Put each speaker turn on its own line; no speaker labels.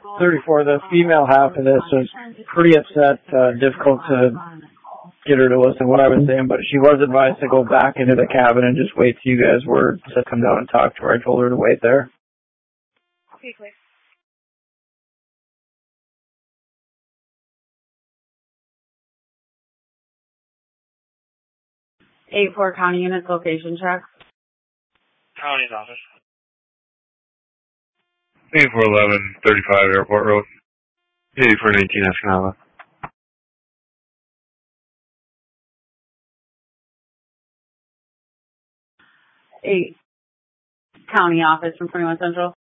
34, the female half of this was pretty upset, difficult to get her to listen to what I was saying, but she was advised to go back into the cabin and just wait till you guys were to come down and talk to her. I told her to wait there.
Okay, clear.
8-4 county units, location check.
County's office.
8411 35 Airport Road. 8419 Escanaba.
8 county office from 21 Central.